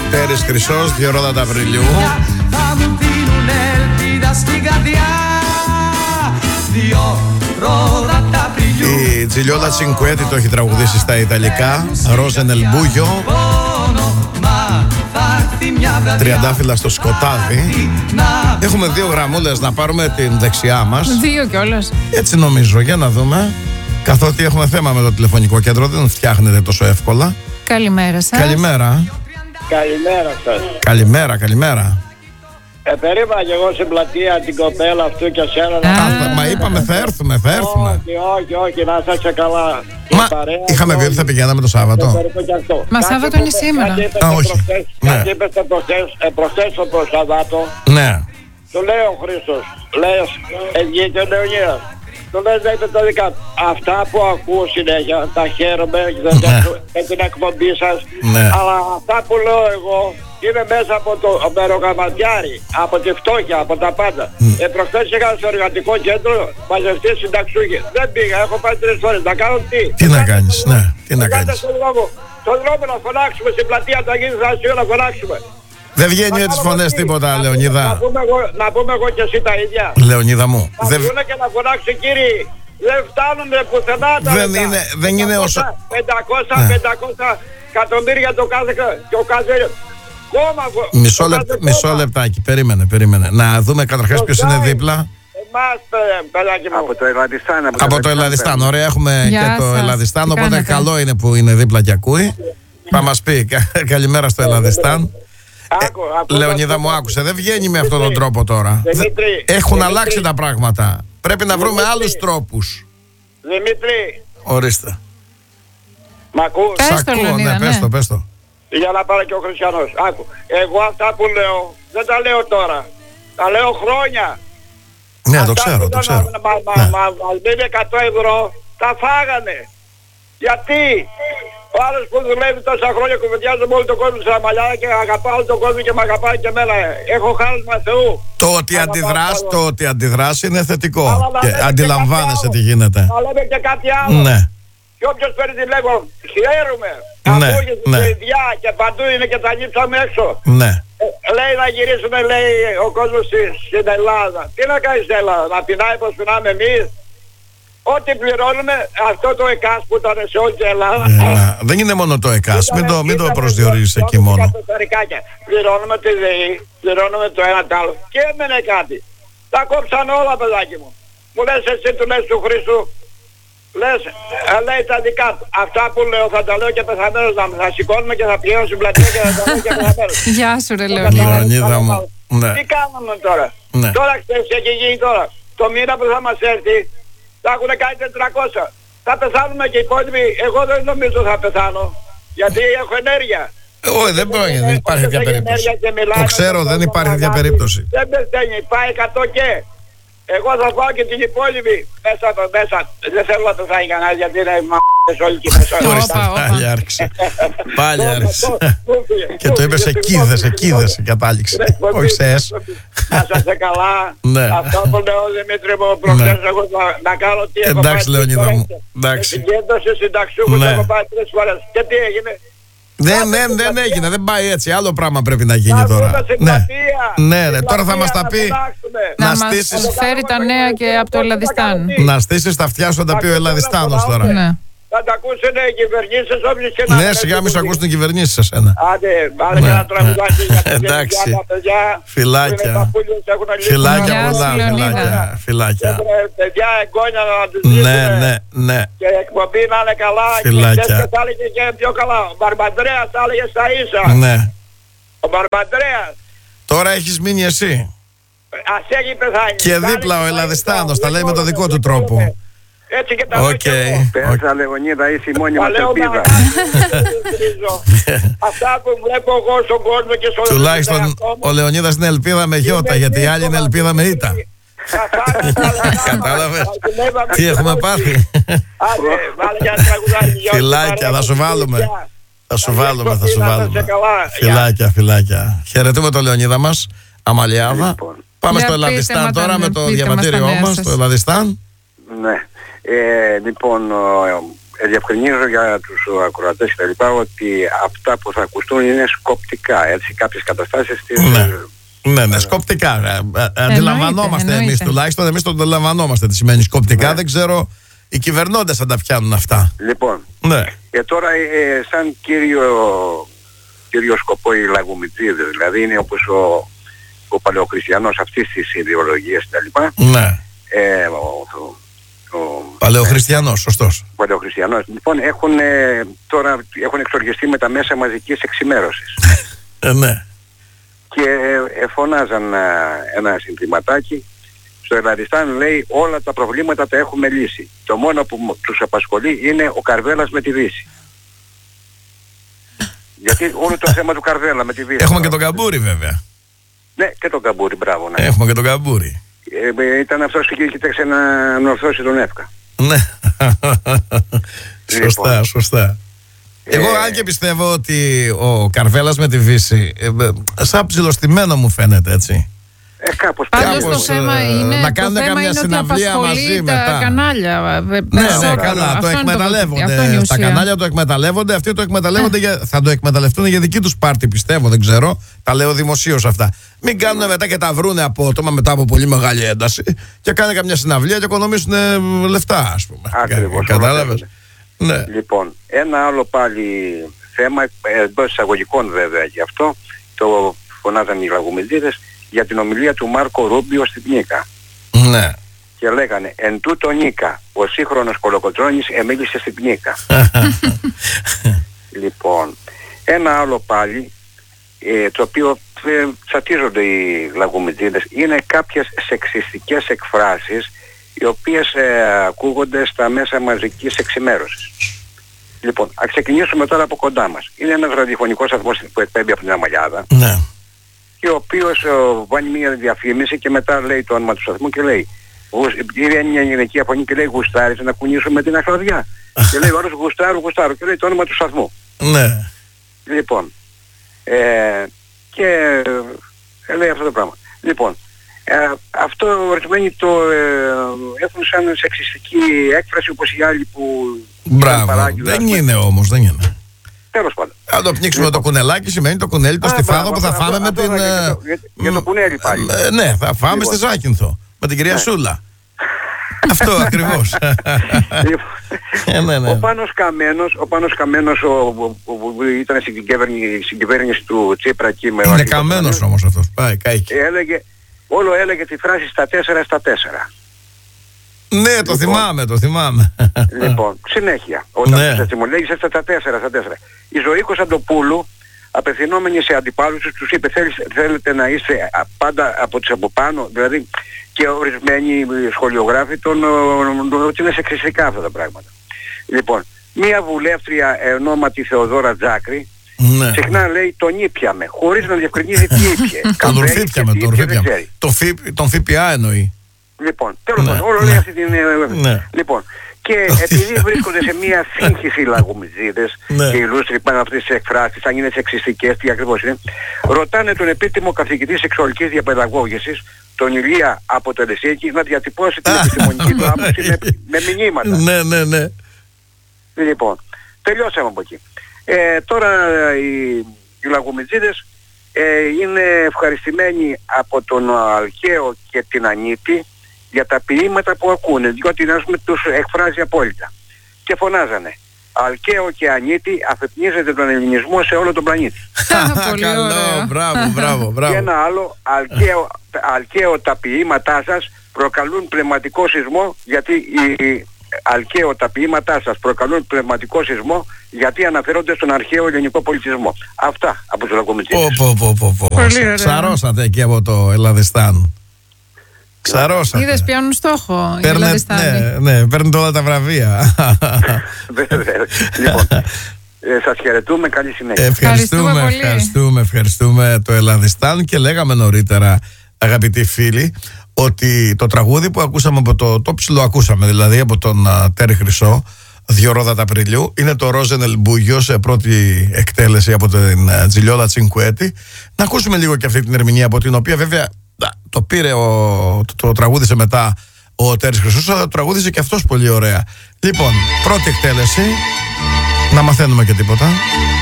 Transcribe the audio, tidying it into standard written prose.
Τέρης Χρυσός, 2 ρόδατα Απριλίου. Θα μου δίνουν ελπίδα στην καρδιά. 2 ρόδατα Απριλίου. Η Τζιλιόλα Τσινκουέτη το έχει τραγουδήσει στα Ιταλικά. Ροζα νελ μπούγιο. Τριαντάφυλλα στο σκοτάδι. Έχουμε 2 γραμμούλες, να πάρουμε την δεξιά μας. 2 κιόλας. Έτσι νομίζω, για να δούμε. Καθότι έχουμε θέμα με το τηλεφωνικό κέντρο, δεν φτιάχνετε τόσο εύκολα. Καλημέρα σας. Καλημέρα. Καλημέρα σας. Καλημέρα. Περίμενα και εγώ στην πλατεία την κοπέλα αυτού και σένα. Μα είπαμε θα έρθουμε. Όχι, να είσαστε καλά. Μα είχαμε πει ότι θα πηγαίναμε το Σάββατο. Μα Σάββατο είναι σήμερα. Όχι. Κάτι είπες προχθές το Σαββάτο. Ναι. Του λέει ο Χρήστος, λες, βγήκε ο Λεωνίδας. Του λέει δεν είπε τα δικά του. Αυτά που ακούω συνέχεια, τα χαίρομαι με την εκπομπή σας. Αλλά αυτά που λέω εγώ είναι μέσα από το μεροκαματιάρι, από τη φτώχεια, από τα πάντα. Προχθές είχα στο εργατικό κέντρο μαζευτεί συνταξούγοι. Δεν πήγα, έχω πάει 3 φορές. Να κάνω τι. Τι να κάνεις, ναι, τι να κάνεις. Στον δρόμο να φωνάξουμε, στην πλατεία του Αγίου Θανασίου να φωνάξουμε. Δεν βγαίνει έτσι φωνές τίποτα, Λεωνίδα. Να πούμε εγώ και εσύ τα ίδια. Λεωνίδα μου. Να βγουν και να φωνάξουν, κύριοι. Δεν φτάνουν πουθενά τα λεφτά. Δεν είναι όσο... 500 εκατομμύρια το κάθε κόμμα. Μισό λεπτάκι, περίμενε. Να δούμε καταρχάς ποιος είναι δίπλα. Εμάς, παιδάκι μου. Από το Ελλαδιστάν, ωραία, έχουμε Γεια και το σας. Ελλαδιστάν, Τι οπότε κάνετε? καλό είναι που είναι δίπλα και ακούει. Θα μας πει καλημέρα στο Ελλαδιστάν. Λεωνίδα μου, άκουσε, δεν βγαίνει με αυτόν τον τρόπο τώρα. Έχουν αλλάξει τα πράγματα. Πρέπει να βρούμε άλλους τρόπους. Δημήτρη. Ορίστε. Μ' ακούς? Πες Σ' το, ακούω, Λεωνίδα, ναι, πες το. Για να πάρει και ο Χριστιανός. Άκου. Εγώ αυτά που λέω δεν τα λέω τώρα. Τα λέω χρόνια. Ναι, το ξέρω. Μας δίνει 100 ευρώ, τα φάγανε. Γιατί? Ο άλλος που δουλεύει τόσα χρόνια κουβεντιάζει με όλο τον κόσμο στα μαλλιά και αγαπάω όλο τον κόσμο και με αγαπάει και εμένα. Έχω χάρισμα Θεού. Το ότι αντιδράς είναι θετικό. Και αντιλαμβάνεσαι τι γίνεται. Να λέμε και κάτι άλλο. Ναι. Και όποιος παίρνει τηλέφωνο, χαίρομαι. Ναι, Ακούγεται ναι. στη παιδιά και παντού είναι και τα λείψαμε έξω. Ναι. Λέει να γυρίσουμε, λέει ο κόσμος στην Ελλάδα. Τι να κάνει στην Ελλάδα, να πεινάει πως πεινάμε εμείς. Ό,τι πληρώνουμε, αυτό το ΕΚΑΣ που ήταν σε όλη την Ελλάδα. Δεν είναι μόνο το ΕΚΑΣ, μην το προσδιορίζεις εκεί μόνο. Πληρώνουμε τη ΔΕΗ, πληρώνουμε το ένα το άλλο. Και έμενε κάτι. Τα κόψαν όλα, παιδάκι μου. Μου λες εσύ, του λες του Χρήστου, λες, λέει τα δικά του. Αυτά που λέω θα τα λέω και πεθαμένος, θα σηκώνουμε και θα πηγαίνω στην πλατεία και θα τα λέω και πεθαμένος. Γεια σου ρε Λεωνίδα. Λεωνίδα μου. Τι κάνουμε τώρα? Ναι. Τώρα χθες έχει γίνει τώρα. Το μήνα που θα μας έρθει θα έχουν κάνει 400. Θα πεθάνουμε και οι υπόλοιποι. Εγώ δεν νομίζω θα πεθάνω. Γιατί έχω ενέργεια. Όχι, δεν πρόκειται, δεν υπάρχει τέτοια περίπτωση. Το ξέρω, δεν υπάρχει τέτοια περίπτωση. Δεν πεθαίνει, πάει 100 και. Εγώ θα πάω και την υπόλοιπη μέσα. Δεν θέλω να πεθάνει κανένας γιατί είναι μ***ες όλοι και Πάλι άρχισε. Και το είπε σε κίδες κατάληξη. Όχι σε έσω. Να είσαστε καλά. Αυτό που λέω Δημήτρη μου προχθές εγώ να κάνω τι έχω πάει. Εντάξει Λεωνίδα μου. Συγκέντρωση συνταξιούχους έχω πάει 3 φορές. Και τι έγινε? Δεν έγινε, δεν πάει έτσι. Άλλο πράγμα πρέπει να γίνει τώρα. Ναι, τώρα θα μας τα πει. Να μας φέρει τα νέα και από το Ελλαδιστάν. Να στήσεις τα αυτιά σου, να τα πει ο Ελλαδιστάνος τώρα. Θα τα ακούσουν οι κυβερνήσεις όποιες και να... Ναι, σιγά μη σου ακούσουν οι κυβερνήσεις σας ένα. Άντε, βάλε και ένα τραγουδάκι για τα εντάξει. παιδιά. Φιλάκια. Φιλάκια πολλά, φιλάκια. Παιδιά, εγγόνια να τους δείξουμε. Ναι. Και εκπομπή να είναι καλά. Φιλάκια. Και θα έλεγε και πιο καλά. Ο Μπαρμπαντρέας θα έλεγε στα ίσα. Ναι. Ο Μπαρμπαντρέας. Τώρα έχεις μείνει εσύ. Ας έχει πεθάνει. Και δίπλα ο Ελλαδιστάνος, τα λέει με τον δικό του τρόπο. Έτσι και τα λόγια. Πέρασα Λεωνίδα, είσαι η μόνη μας ελπίδα. Αυτά που βλέπω εγώ στον κόσμο και στον... Τουλάχιστον ο Λεωνίδας είναι ελπίδα με γιώτα, γιατί οι άλλοι είναι ελπίδα με ήττα. Κατάλαβες τι έχουμε πάθει? Φιλάκια, θα σου βάλουμε. Θα σου βάλουμε. Φιλάκια. Χαιρετούμε τον Λεωνίδα μας, Αμαλιάδα. Πάμε στο Ελλαδιστάν τώρα με το διαβατήριό μας, στο Ελλαδιστάν. Ναι. Λοιπόν, διευκρινίζω για τους ακροατές και τα λοιπά ότι αυτά που θα ακουστούν είναι σκοπτικά, έτσι, κάποιες καταστάσεις της... Ναι, σκοπτικά. Αντιλαμβανόμαστε εμείς τουλάχιστον, εμείς το αντιλαμβανόμαστε τι σημαίνει σκοπτικά, δεν ξέρω οι κυβερνώντες θα τα πιάνουν αυτά. Λοιπόν, ναι. Τώρα σαν κύριο σκοπό οι λαγουμιτζίδες, δηλαδή είναι όπως ο παλαιοχριστιανός αυτής της ιδεολογίας και τα λοιπά. Ναι. Παλαιοχριστιανός, σωστός. Παλαιοχριστιανός. Λοιπόν, τώρα έχουν εξοργιστεί με τα μέσα μαζικής εξημέρωσης. Ναι. Και φωνάζαν ένα συνθηματάκι. Στο Ελλαδιστάν λέει όλα τα προβλήματα τα έχουμε λύσει. Το μόνο που τους απασχολεί είναι ο Καρβέλας με τη Δύση. Γιατί όλο το θέμα του Καρβέλα με τη Δύση. Έχουμε και τον Καμπούρη βέβαια. Ναι, και τον Καμπούρη, μπράβο. Ναι. Έχουμε και τον Καμπούρη. Ήταν αυτός και κοίταξε να ορθώσει τον Εύκα. Ναι. Σωστά, σωστά. Εγώ αν και πιστεύω ότι ο Καρβέλας με τη Δύση σαν ψιλοστημένο μου φαίνεται, έτσι. Πάντως το θέμα είναι, να κάνουν καμιά συναυλία μαζί μετά. Τα κανάλια. Ναι, καλά, το εκμεταλλεύονται. Τα κανάλια το εκμεταλλεύονται, αυτοί το εκμεταλλεύονται, θα το εκμεταλλευτούν για δική τους πάρτι, πιστεύω, δεν ξέρω. Τα λέω δημοσίως αυτά. Μην κάνουν μετά και τα βρούνε απότομα μετά από πολύ μεγάλη ένταση και κάνουν καμιά συναυλία και οικονομήσουν λεφτά, ας πούμε. Ακριβώς. Κατάλαβες. Ναι. Λοιπόν, ένα άλλο πάλι θέμα, εντός εισαγωγικών βέβαια γι' αυτό, το φωνάζαν οι λαγουμιτζίδες, για την ομιλία του Μάρκο Ρούμπιο στην Νίκα. Ναι. Και λέγανε «Εν τούτο Νίκα, ο σύγχρονος Κολοκοτρώνης εμίλησε στην Νίκα». Λοιπόν, ένα άλλο πάλι, το οποίο τσατίζονται οι λαγουμιτζίδες, είναι κάποιες σεξιστικές εκφράσεις οι οποίες ακούγονται στα μέσα μαζικής εξημέρωσης. Λοιπόν, ας ξεκινήσουμε τώρα από κοντά μας. Είναι ένας ραδιοφωνικός σταθμός που εκπέμπει από την Αμαλιάδα. Ναι. Και ο οποίος βάνει μια διαφήμιση και μετά λέει το όνομα του σταθμού και λέει είναι μια γυναικεία φωνή και λέει «Γουστάρεις να κουνήσουμε την αχλαδιά». Και λέει «Ωρος γουστάρω» και λέει το όνομα του σταθμού. Ναι. Λοιπόν, και λέει αυτό το πράγμα. Λοιπόν, αυτό ορισμένοι το έχουν σαν σεξιστική έκφραση όπως οι άλλοι που... Μπράβο, δεν είναι όμως, δεν είναι. Τέλος πάντων. Αν το πνίξουμε το κουνελάκι σημαίνει το κουνέλι, το στιφάδο που θα φάμε με την... Για το κουνέλι πάλι. Ναι, θα φάμε στη Ζάκυνθο, με την κυρία Σούλα. Αυτό ακριβώς. Ο Πάνος Καμένος που ήταν στην κυβέρνηση του Τσίπρα εκεί με... Είναι καμένος όμως αυτός, πάει, καίκει. Όλο έλεγε τη φράση στα 4 στα 4. Ναι, το θυμάμαι. Λοιπόν, συνέχεια. Όταν σας τιμολέγησε στα 4 στα 4. Η Ζωή Κωνσταντοπούλου, απευθυνόμενη σε αντιπάλους τους είπε θέλετε να είστε πάντα από τις από πάνω, δηλαδή και ορισμένοι σχολιογράφοι ότι είναι σεξιστικά αυτά τα πράγματα. Λοιπόν, μία βουλεύτρια ονόματι Θεοδόρα Τζάκρη, συχνά λέει τον ήπιαμε, χωρίς να διευκρινίζει τι ήπιε. Τον ορθήπιαμε. Τον ΦΠΑ εννοεί. Λοιπόν, τέλος πάντων, όλο λέει αυτή την... Λοιπόν, και επειδή βρίσκονται σε μια σύγχυση οι λαγουμιτζίδες και οι λούστροι πάνω αυτές τις εκφράσεις, αν είναι σεξιστικές, τι ακριβώς είναι, ρωτάνε τον επίτιμο καθηγητή σεξουαλικής διαπαιδαγώγησης, τον Ηλία από το Ελεσίκη, να διατυπώσει την επιστημονική του άποψη με μηνύματα. Ναι. Λοιπόν, τελειώσαμε από εκεί. Τώρα οι λαγουμιτζίδες είναι ευχαριστημένοι από τον Αλκαίο και την Ανίτη για τα ποίηματα που ακούνε, διότι τους εκφράζει απόλυτα. Και φωνάζανε Αλκαίο και Ανίτη αφεπνίζεται τον ελληνισμό σε όλο τον πλανήτη. Καλό, μπράβο. Και ένα άλλο, Αλκαίο τα ποίηματά σας προκαλούν πνευματικό σεισμό, γιατί Αλκαίο τα ποίηματά σας προκαλούν πνευματικό σεισμό γιατί αναφέρονται στον αρχαίο ελληνικό πολιτισμό. Αυτά από τους λαγουμιτζίδες. Ξαρώσατε εκεί από το Ελλαδιστάν. Ξαρώσατε. Είδες πιάνουν στόχο οι Ελλαδιστάνοι. Ναι, παίρνουν όλα τα βραβεία. Λοιπόν, σας χαιρετούμε, καλή συνέχεια. Ευχαριστούμε το Ελλαδιστάν. Και λέγαμε νωρίτερα, αγαπητοί φίλοι, ότι το τραγούδι που ακούσαμε από το ψηλό ακούσαμε, δηλαδή από τον Τέρι Χρυσό, 2 Ρόδατα Απριλίου, είναι το Ρόζενελ Μπούγιο σε πρώτη εκτέλεση από την Τζιλιόλα Τσινκουέτη. Να ακούσουμε λίγο και αυτή την ερμηνεία, από την οποία βέβαια το πήρε το τραγούδισε μετά ο Τέρης Χρυσούς, αλλά το τραγούδισε και αυτός πολύ ωραία. Λοιπόν, πρώτη εκτέλεση, να μαθαίνουμε και τίποτα.